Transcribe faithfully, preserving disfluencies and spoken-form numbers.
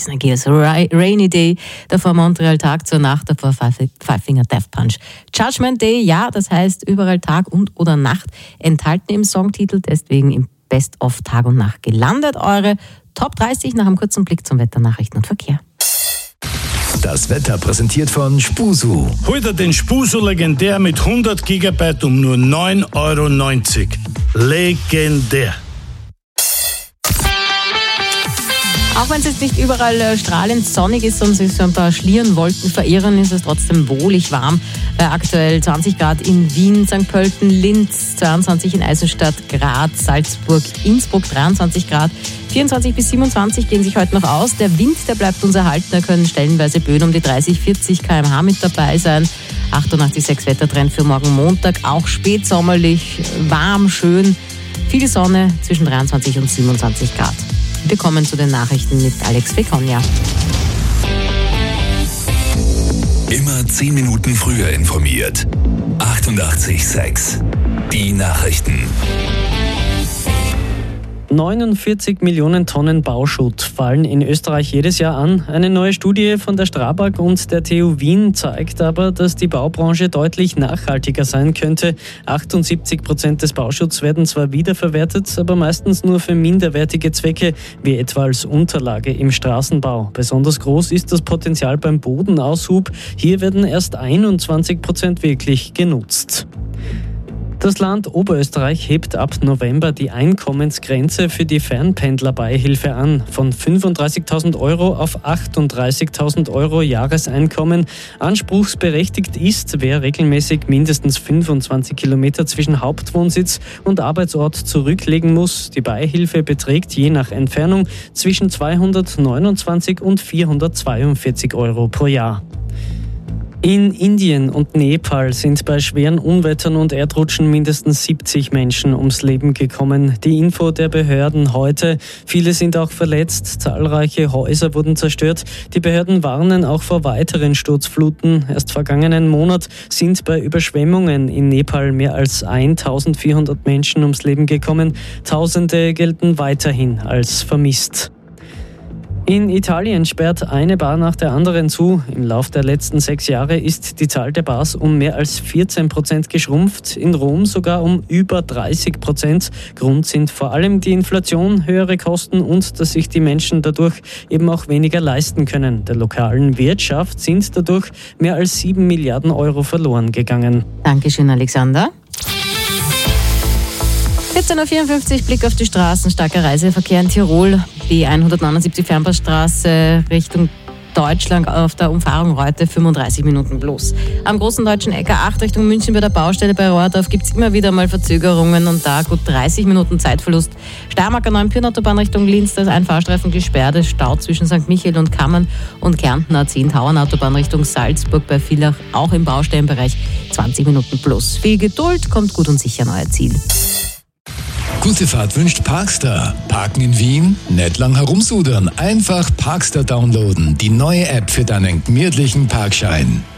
Eisner Gears, Rainy Day, davor Montreal Tag zur Nacht, davor Five, Five Finger Death Punch. Judgment Day, ja, das heißt überall Tag und oder Nacht, enthalten im Songtitel, deswegen im Best of Tag und Nacht gelandet. Eure Top dreißig nach einem kurzen Blick zum Wetter, Nachrichten und Verkehr. Das Wetter präsentiert von Spusu. Heute den Spusu legendär mit hundert Gigabyte um nur neun Euro neunzig. Legendär. Auch wenn es jetzt nicht überall äh, strahlend sonnig ist und sich so ein paar Schlierenwolken verirren, ist es trotzdem wohlig warm. Äh, aktuell zwanzig Grad in Wien, Sankt Pölten, Linz, zweiundzwanzig in Eisenstadt, Graz, Salzburg, Innsbruck dreiundzwanzig Grad. vierundzwanzig bis siebenundzwanzig gehen sich heute noch aus. Der Wind, der bleibt uns erhalten. Da können stellenweise Böen um die dreißig, vierzig Kilometer pro Stunde mit dabei sein. achtundachtzig Komma sechs Wettertrend für morgen Montag. Auch spätsommerlich, warm, schön. Viel Sonne zwischen dreiundzwanzig und siebenundzwanzig Grad. Wir kommen zu den Nachrichten mit Alex Fekonja. Immer zehn Minuten früher informiert. achtundachtzig Komma sechs. Die Nachrichten. neunundvierzig Millionen Tonnen Bauschutt fallen in Österreich jedes Jahr an. Eine neue Studie von der Strabag und der T U Wien zeigt aber, dass die Baubranche deutlich nachhaltiger sein könnte. achtundsiebzig Prozent des Bauschutts werden zwar wiederverwertet, aber meistens nur für minderwertige Zwecke, wie etwa als Unterlage im Straßenbau. Besonders groß ist das Potenzial beim Bodenaushub. Hier werden erst einundzwanzig Prozent wirklich genutzt. Das Land Oberösterreich hebt ab November die Einkommensgrenze für die Fernpendlerbeihilfe an, von fünfunddreißigtausend Euro auf achtunddreißigtausend Euro Jahreseinkommen. Anspruchsberechtigt ist, wer regelmäßig mindestens fünfundzwanzig Kilometer zwischen Hauptwohnsitz und Arbeitsort zurücklegen muss. Die Beihilfe beträgt je nach Entfernung zwischen zweihundertneunundzwanzig und vierhundertzweiundvierzig Euro pro Jahr. In Indien und Nepal sind bei schweren Unwettern und Erdrutschen mindestens siebzig Menschen ums Leben gekommen. Die Info der Behörden heute. Viele sind auch verletzt. Zahlreiche Häuser wurden zerstört. Die Behörden warnen auch vor weiteren Sturzfluten. Erst vergangenen Monat sind bei Überschwemmungen in Nepal mehr als eintausendvierhundert Menschen ums Leben gekommen. Tausende gelten weiterhin als vermisst. In Italien sperrt eine Bar nach der anderen zu. Im Lauf der letzten sechs Jahre ist die Zahl der Bars um mehr als vierzehn Prozent geschrumpft, in Rom sogar um über dreißig Prozent. Grund sind vor allem die Inflation, höhere Kosten und dass sich die Menschen dadurch eben auch weniger leisten können. Der lokalen Wirtschaft sind dadurch mehr als sieben Milliarden Euro verloren gegangen. Dankeschön, Alexander. vierzehn Uhr vierundfünfzig, Blick auf die Straßen, starker Reiseverkehr in Tirol, B hundertneunundsiebzig Fernbahnstraße Richtung Deutschland auf der Umfahrung Reute fünfunddreißig Minuten bloß. Am großen deutschen Eck A acht Richtung München bei der Baustelle bei Rohrdorf gibt es immer wieder mal Verzögerungen und da gut dreißig Minuten Zeitverlust. Steiermarker Neuenpürn-Autobahn Richtung Linz, da ist ein Fahrstreifen gesperrt, es staut zwischen Sankt Michael und Kammern und Kärnten A zehn Tauernautobahn Richtung Salzburg bei Villach, auch im Baustellenbereich zwanzig Minuten plus. Viel Geduld, kommt gut und sicher an euer Ziel. Gute Fahrt wünscht Parkstar. Parken in Wien? Nicht lang herumsudern. Einfach Parkstar downloaden. Die neue App für deinen gemütlichen Parkschein.